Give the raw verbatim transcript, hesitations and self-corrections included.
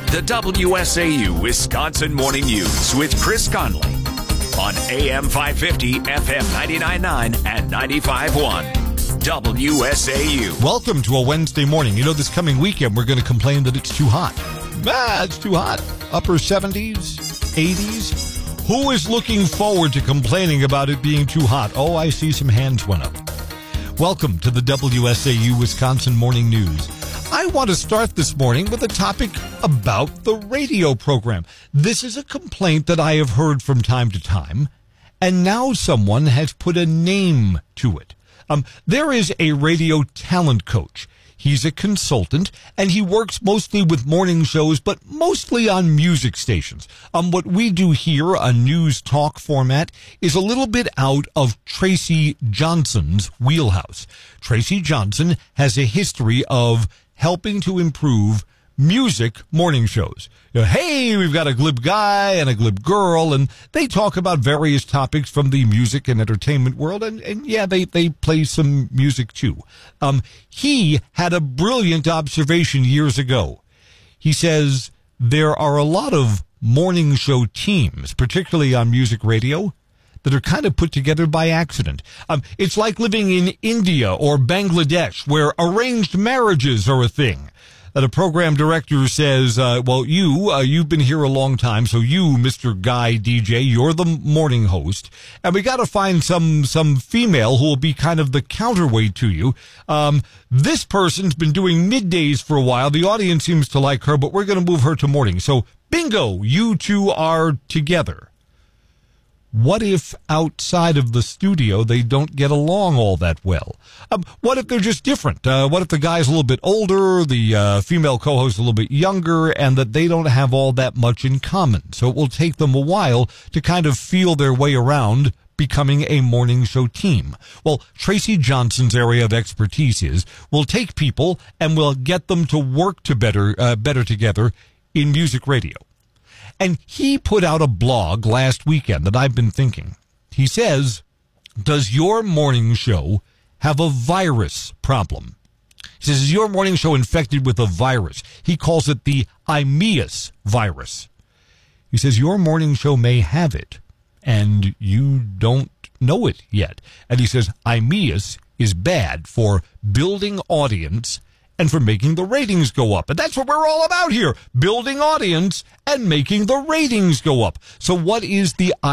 The W S A U Wisconsin Morning News with Chris Conley on A M five fifty, F M ninety-nine point nine and ninety-five point one. W S A U. Welcome to a Wednesday morning. You know, this coming weekend, we're going to complain that it's too hot. Ah, it's too hot. Upper seventies, eighties. Who is looking forward to complaining about it being too hot? Oh, I see some hands went up. Welcome to the W S A U Wisconsin Morning News. I want to start this morning with a topic about the radio program. This is a complaint that I have heard from time to time, and now someone has put a name to it. Um, there is a radio talent coach. He's a consultant, and he works mostly with morning shows, but mostly on music stations. Um, what we do here, a news talk format, is a little bit out of Tracy Johnson's wheelhouse. Tracy Johnson has a history of helping to improve music morning shows. You know, hey, we've got a glib guy and a glib girl, and they talk about various topics from the music and entertainment world, and, and yeah, they, they play some music too. Um, he had a brilliant observation years ago. He says there are a lot of morning show teams, particularly on music radio, that are kind of put together by accident. Um, it's like living in India or Bangladesh, where arranged marriages are a thing. Uh, the program director says, uh, well, you, uh, you've been here a long time, so you, Mister Guy D J, you're the morning host, and we got to find some some female who will be kind of the counterweight to you. Um, this person's been doing middays for a while. The audience seems to like her, but we're going to move her to morning. So, bingo, you two are together. What if outside of the studio they don't get along all that well? Um, what if they're just different? Uh, what if the guy's a little bit older, the uh, female co-host a little bit younger, and that they don't have all that much in common? So it will take them a while to kind of feel their way around becoming a morning show team. Well, Tracy Johnson's area of expertise is we'll take people and we'll get them to work to better, uh, better together in music radio. And he put out a blog last weekend that I've been thinking. He says, does your morning show have a virus problem? He says, is your morning show infected with a virus? He calls it the Imeus virus. He says, your morning show may have it, and you don't know it yet. And he says, Imeus is bad for building audience and for making the ratings go up. And that's what we're all about here, building audience and making the ratings go up. So what is the